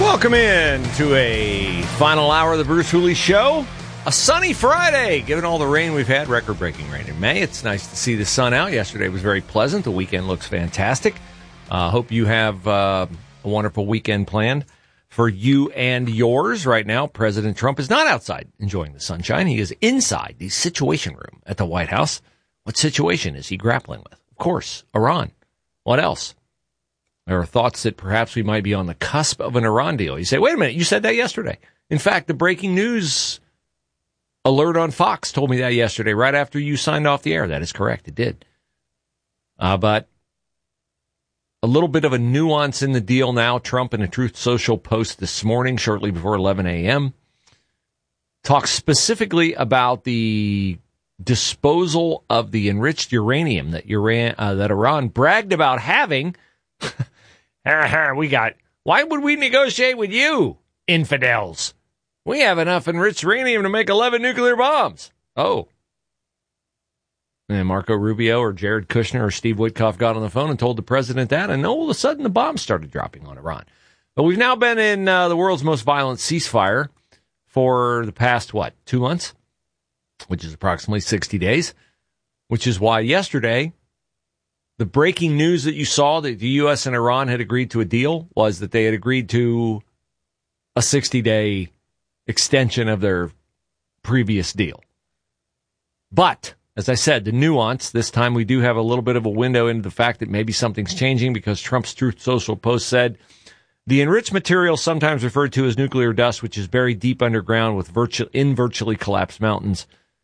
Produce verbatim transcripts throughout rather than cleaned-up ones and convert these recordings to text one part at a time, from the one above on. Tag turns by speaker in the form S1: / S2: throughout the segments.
S1: Welcome in to a final hour of the Bruce Hooley Show. A sunny Friday, given all the rain we've had, record-breaking rain in May. It's nice to see the sun out. Yesterday was very pleasant. The weekend looks fantastic. Uh, hope you have uh, a wonderful weekend planned for you and yours. Right now, President Trump is not outside enjoying the sunshine. He is inside the Situation Room at the White House. What situation is he grappling with? Of course, Iran. What else? There are thoughts that perhaps we might be on the cusp of an Iran deal. You say, wait a minute, you said that yesterday. In fact, the breaking news alert on Fox told me that yesterday, right after you signed off the air. That is correct, it did. Uh, but a little bit of a nuance in the deal now. Trump, in a Truth Social post this morning, shortly before eleven a.m., talks specifically about the disposal of the enriched uranium that Iran, uh, that Iran bragged about having. We got, why would we negotiate with you, infidels? We have enough enriched uranium to make eleven nuclear bombs. Oh. And Marco Rubio or Jared Kushner or Steve Witkoff got on the phone and told the president that, and all of a sudden the bombs started dropping on Iran. But we've now been in uh, the world's most violent ceasefire for the past, what, two months? Which is approximately sixty days. Which is why yesterday, the breaking news that you saw that the U S and Iran had agreed to a deal was that they had agreed to a sixty-day extension of their previous deal. But, as I said, the nuance, this time we do have a little bit of a window into the fact that maybe something's changing because Trump's Truth Social post said, the enriched material, sometimes referred to as nuclear dust, which is buried deep underground with virtu- in virtually collapsed mountains,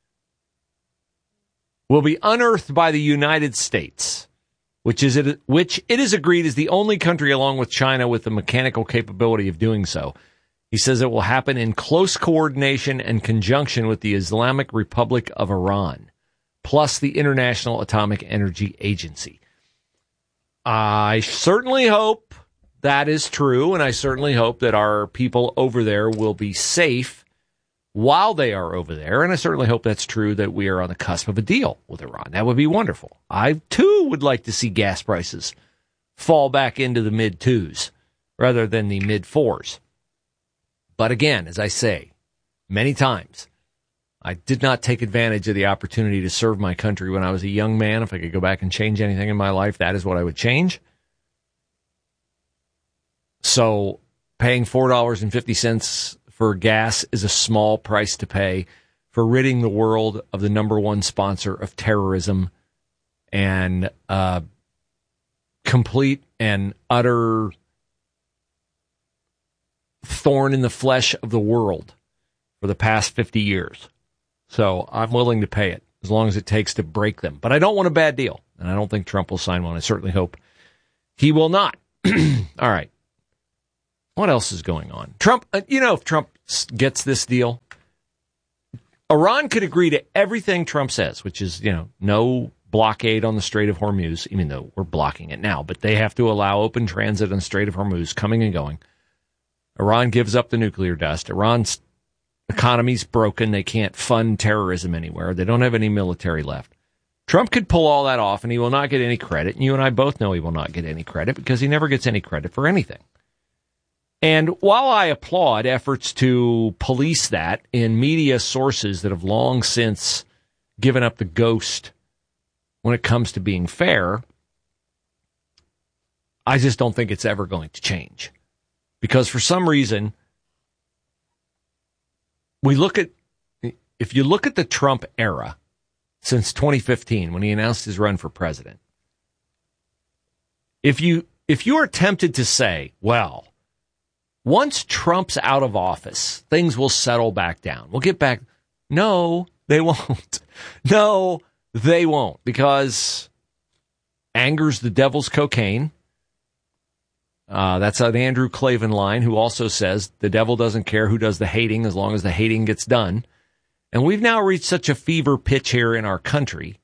S1: will be unearthed by the United States, which is it, which it is agreed is the only country along with China with the mechanical capability of doing so. He says it will happen in close coordination and conjunction with the Islamic Republic of Iran, plus the International Atomic Energy Agency. I certainly hope that is true, and I certainly hope that our people over there will be safe while they are over there, and I certainly hope that's true that we are on the cusp of a deal with Iran. That would be wonderful. I, too, would like to see gas prices fall back into the mid-twos rather than the mid-fours. But again, as I say many times, I did not take advantage of the opportunity to serve my country when I was a young man. If I could go back and change anything in my life, that is what I would change. So paying four dollars and fifty cents for gas is a small price to pay for ridding the world of the number one sponsor of terrorism and uh, complete and utter thorn in the flesh of the world for the past fifty years. So I'm willing to pay it as long as it takes to break them. But I don't want a bad deal, and I don't think Trump will sign one. I certainly hope he will not. All right. What else is going on? Trump, uh, you know, if Trump gets this deal, Iran could agree to everything Trump says, which is, you know, no blockade on the Strait of Hormuz, even though we're blocking it now, but they have to allow open transit on the Strait of Hormuz coming and going. Iran gives up the nuclear dust. Iran's economy's broken. They can't fund terrorism anywhere. They don't have any military left. Trump could pull all that off, and he will not get any credit. And you and I both know he will not get any credit because he never gets any credit for anything. And while I applaud efforts to police that in media sources that have long since given up the ghost when it comes to being fair, I just don't think it's ever going to change. Because for some reason, we look at, if you look at the Trump era since twenty fifteen, when he announced his run for president, if you if you are tempted to say, well, once Trump's out of office, things will settle back down. We'll get back. No, they won't. No, they won't, because anger's the devil's cocaine. Uh, that's an Andrew Klavan line, who also says the devil doesn't care who does the hating as long as the hating gets done. And we've now reached such a fever pitch here in our country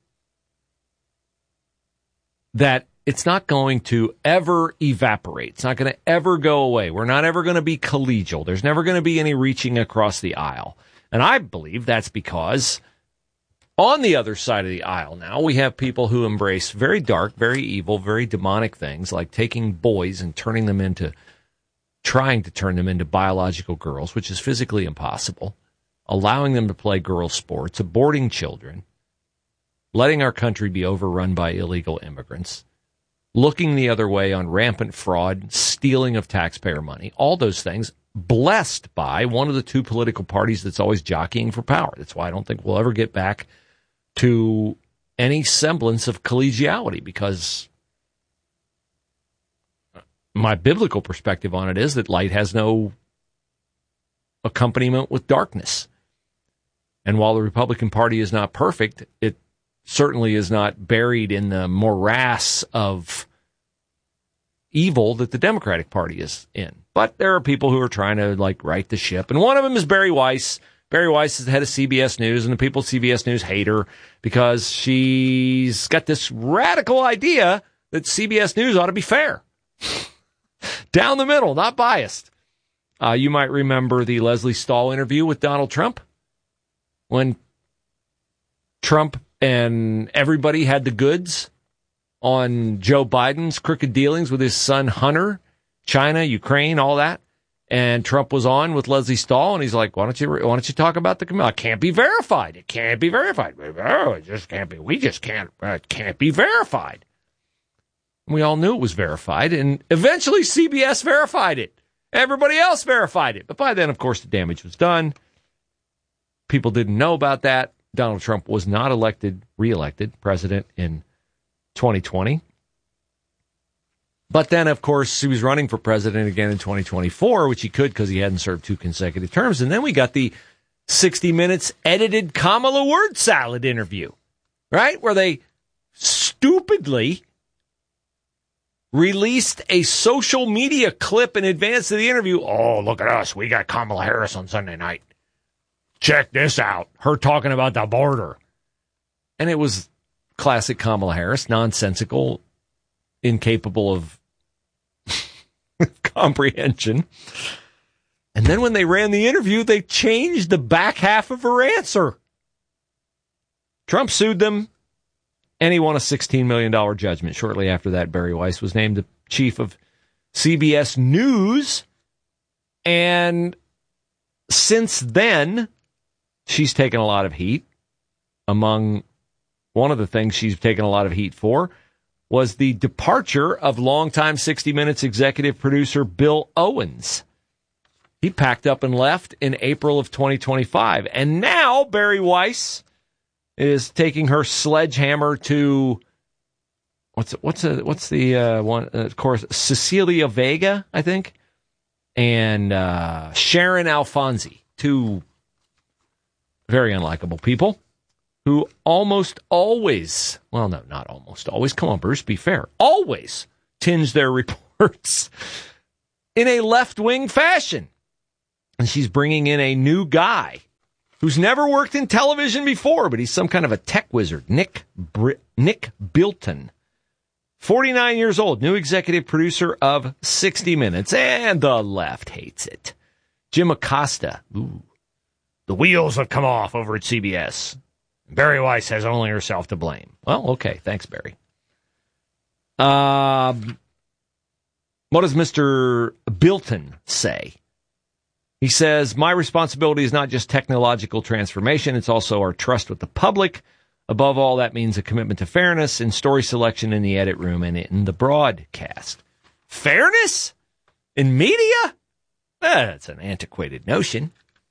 S1: that it's not going to ever evaporate. It's not going to ever go away. We're not ever going to be collegial. There's never going to be any reaching across the aisle. And I believe that's because on the other side of the aisle now, we have people who embrace very dark, very evil, very demonic things like taking boys and turning them into trying to turn them into biological girls, which is physically impossible, allowing them to play girls' sports, aborting children, letting our country be overrun by illegal immigrants, looking the other way on rampant fraud, stealing of taxpayer money, all those things, blessed by one of the two political parties that's always jockeying for power. That's why I don't think we'll ever get back to any semblance of collegiality, because my biblical perspective on it is that light has no accompaniment with darkness. And while the Republican Party is not perfect, it certainly is not buried in the morass of evil that the Democratic Party is in. But there are people who are trying to, like, right the ship. And one of them is Bari Weiss. Bari Weiss is the head of C B S News, and the people at C B S News hate her because she's got this radical idea that C B S News ought to be fair. Down the middle, not biased. Uh, you might remember the Leslie Stahl interview with Donald Trump, when Trump and everybody had the goods on Joe Biden's crooked dealings with his son Hunter, China, Ukraine, all that. And Trump was on with Leslie Stahl, and he's like, why don't you why don't you talk about the committee? It can't be verified. It can't be verified. Oh, it just can't be. We just can't. It can't be verified. We all knew it was verified, and eventually C B S verified it. Everybody else verified it. But by then, of course, the damage was done. People didn't know about that. Donald Trump was not elected, reelected president in twenty twenty. But then, of course, he was running for president again in twenty twenty-four, which he could because he hadn't served two consecutive terms. And then we got the sixty minutes edited Kamala word salad interview, right? Where they stupidly released a social media clip in advance of the interview. Oh, look at us. We got Kamala Harris on Sunday night. Check this out. Her talking about the border. And it was classic Kamala Harris, nonsensical, incapable of comprehension. And then when they ran the interview, they changed the back half of her answer. Trump sued them, and he won a sixteen million dollars judgment. Shortly after that, Bari Weiss was named the chief of C B S News. And since then, she's taken a lot of heat. Among one of the things she's taken a lot of heat for was the departure of longtime sixty minutes executive producer Bill Owens. He packed up and left in April of twenty twenty-five. And now Bari Weiss is taking her sledgehammer to what's what's a, what's the uh, one? Uh, of course, Cecilia Vega, I think, and uh, Sharon Alfonsi, two very unlikable people who almost always, well, no, not almost always. Come on, Bruce, be fair. Always tinge their reports in a left-wing fashion. And she's bringing in a new guy who's never worked in television before, but he's some kind of a tech wizard, Nick Br- Nick Bilton. forty-nine years old, new executive producer of sixty minutes, and the left hates it. Jim Acosta, ooh, the wheels have come off over at C B S. Bari Weiss has only herself to blame. Well, okay, thanks, Barry. Um, what does Mister Bilton say? He says, my responsibility is not just technological transformation, it's also our trust with the public. Above all, that means a commitment to fairness in story selection in the edit room and in the broadcast. Fairness? In media? That's an antiquated notion.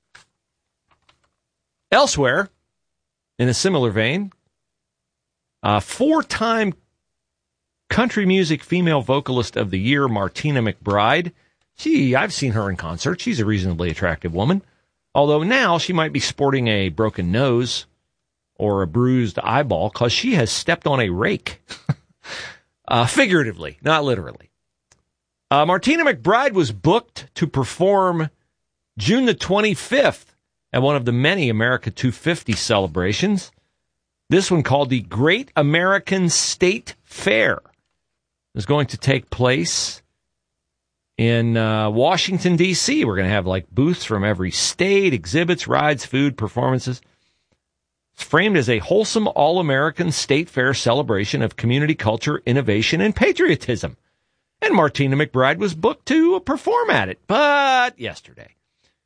S1: Elsewhere, in a similar vein, uh, four-time country music female vocalist of the year, Martina McBride. She, I've seen her in concert. She's a reasonably attractive woman, although now she might be sporting a broken nose or a bruised eyeball because she has stepped on a rake, uh, figuratively, not literally. Uh, Martina McBride was booked to perform June the twenty-fifth at one of the many America two fifty celebrations. This one, called the Great American State Fair, is going to take place in uh, Washington, D C. We're going to have like booths from every state, exhibits, rides, food, performances. It's framed as a wholesome all-American state fair celebration of community culture, innovation, and patriotism. And Martina McBride was booked to perform at it. But yesterday,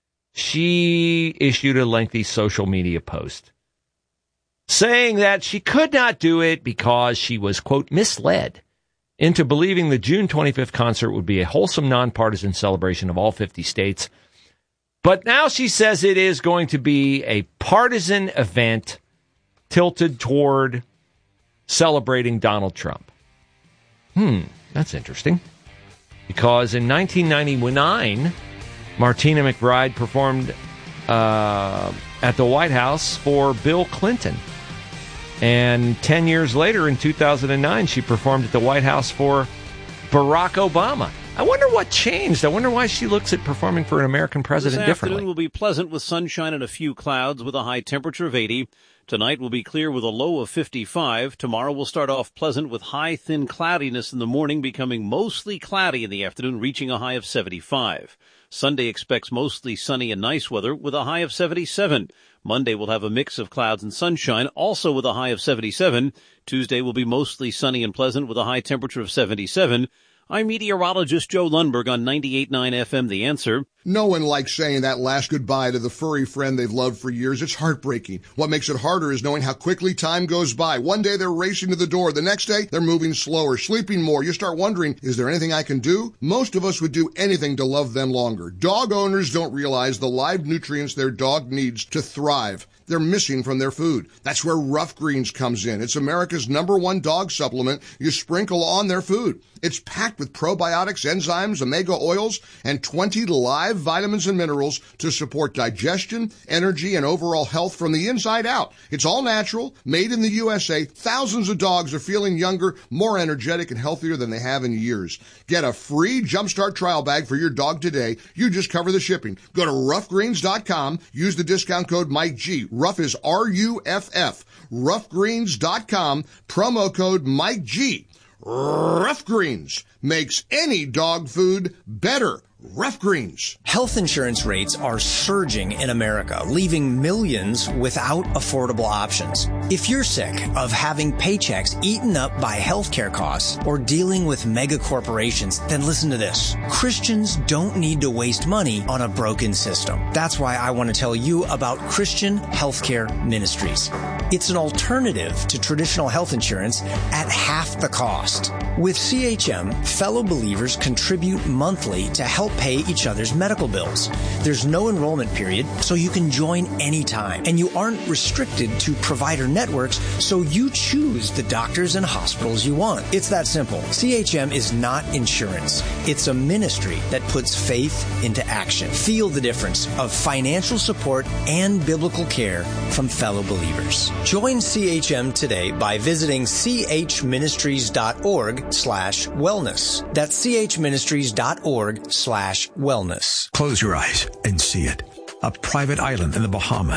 S1: she issued a lengthy social media post saying that she could not do it because she was, quote, misled into believing the June twenty-fifth concert would be a wholesome, nonpartisan celebration of all fifty states. But now she says it is going to be a partisan event tilted toward celebrating Donald Trump. Hmm, that's interesting. Because in nineteen ninety-nine, Martina McBride performed uh, at the White House for Bill Clinton. And ten years later, in two thousand nine, she performed at the White House for Barack Obama. I wonder what changed. I wonder why she looks at performing for an American president
S2: this
S1: differently.
S2: This afternoon will be pleasant with sunshine and a few clouds with a high temperature of eighty. Tonight will be clear with a low of fifty-five. Tomorrow will start off pleasant with high, thin cloudiness in the morning, becoming mostly cloudy in the afternoon, reaching a high of seventy-five. Sunday expects mostly sunny and nice weather with a high of seventy-seven. Monday will have a mix of clouds and sunshine, also with a high of seventy-seven. Tuesday will be mostly sunny and pleasant with a high temperature of seventy-seven. I'm meteorologist Joe Lundberg on ninety-eight point nine F M, The Answer.
S3: No one likes saying that last goodbye to the furry friend they've loved for years. It's heartbreaking. What makes it harder is knowing how quickly time goes by. One day they're racing to the door. The next day they're moving slower, sleeping more. You start wondering, is there anything I can do? Most of us would do anything to love them longer. Dog owners don't realize the live nutrients their dog needs to thrive. They're missing from their food. That's where Rough Greens comes in. It's America's number one dog supplement you sprinkle on their food. It's packed with probiotics, enzymes, omega oils, and twenty live vitamins and minerals to support digestion, energy, and overall health from the inside out. It's all natural, made in the U S A. Thousands of dogs are feeling younger, more energetic, and healthier than they have in years. Get a free Jumpstart trial bag for your dog today. You just cover the shipping. Go to rough greens dot com. Use the discount code Mike G. Rough is R U F F. rough greens dot com. Promo code Mike G. Rough Greens makes any dog food better. Rough Greens.
S4: Health insurance rates are surging in America, leaving millions without affordable options. If you're sick of having paychecks eaten up by healthcare costs or dealing with mega corporations, then listen to this. Christians don't need to waste money on a broken system. That's why I want to tell you about Christian Healthcare Ministries. It's an alternative to traditional health insurance at half the cost. With C H M, fellow believers contribute monthly to help pay each other's medical bills. There's no enrollment period, so you can join anytime. And you aren't restricted to provider networks, so you choose the doctors and hospitals you want. It's that simple. C H M is not insurance. It's a ministry that puts faith into action. Feel the difference of financial support and biblical care from fellow believers. Join C H M today by visiting chministries.org slash wellness. That's chministries.org slash wellness.
S5: Close your eyes and see it. A private island in the Bahamas.